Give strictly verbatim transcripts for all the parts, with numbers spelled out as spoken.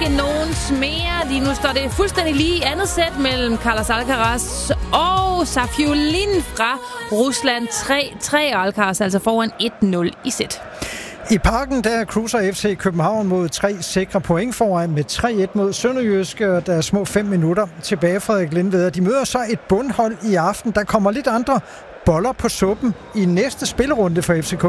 ikke nogens mere. Lige nu står det fuldstændig lige i andet sæt mellem Carlos Alcaraz og Safiullin fra Rusland. tre tre, og Alcaraz altså foran et nul i sæt. I Parken der cruiser F C København mod tre sikre point foran med tre et mod Sønderjyske, og der er små fem minutter tilbage, Frederik Lindved. De møder så et bundhold i aften. Der kommer lidt andre boller på suppen i næste spillerunde for F C K.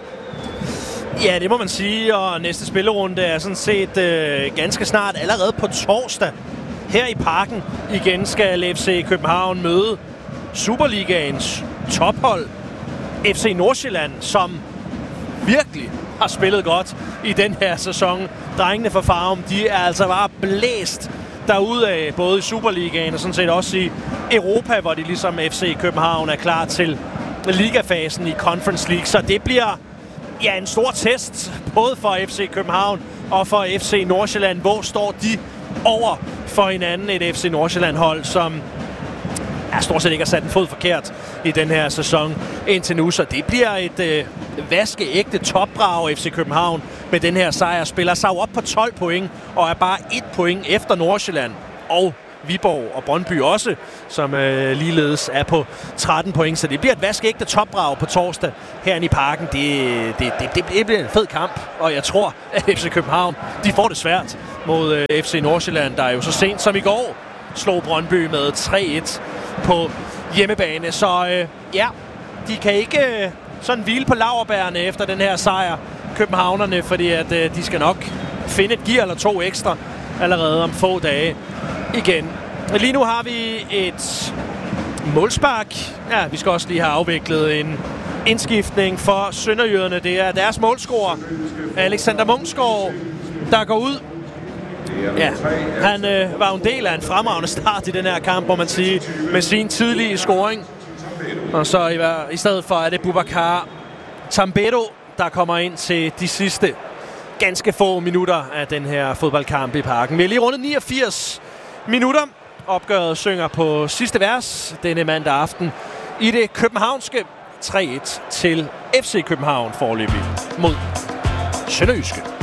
Ja, det må man sige, og næste spillerunde er sådan set øh, ganske snart, allerede på torsdag. Her i Parken igen skal F C København møde Superligaens tophold, F C Nordsjælland, som virkelig har spillet godt i den her sæson. Drengene fra Farum, de er altså bare blæst derudaf, både i Superligaen og sådan set også i Europa, hvor de ligesom F C København er klar til ligafasen i Conference League. Så det bliver ja, en stor test, både for F C København og for F C Nordsjælland. Hvor står de over for hinanden? Et F C Nordsjælland-hold, som ja, stort set ikke har sat en fod forkert i den her sæson indtil nu. Så det bliver et øh, vaskeægte topbrag. F C København med den her sejr spiller sig op på tolv point og er bare et point efter Nordsjælland og Viborg og Brøndby også, som øh, ligeledes er på tretten point. Så det bliver et vaskeægte topbrag på torsdag herinde i Parken. Det, det, det, det, det bliver en fed kamp, og jeg tror, at F C København de får det svært mod øh, F C Nordsjælland, der jo så sent som i går slog Brøndby med tre et på hjemmebane. Så øh, ja, de kan ikke øh, sådan hvile på laurbærene efter den her sejr, københavnerne, fordi at øh, de skal nok finde et gear eller to ekstra allerede om få dage igen. Lige nu har vi et målspark. Ja, vi skal også lige have afviklet en indskiftning for sønderjyderne. Det er deres målscorer, Alexander Munksgaard, der går ud. Ja, han øh, var en del af en fremragende start i den her kamp, må man sige, med sin tidlige scoring. Og så i, i stedet for er det Boubacar Tambero, der kommer ind til de sidste ganske få minutter af den her fodboldkamp i Parken. Vi er lige rundet niogfirs minutter. Opgøret synger på sidste vers denne mandag aften i det københavnske tre et til F C København foreløbig mod Sønderjyske.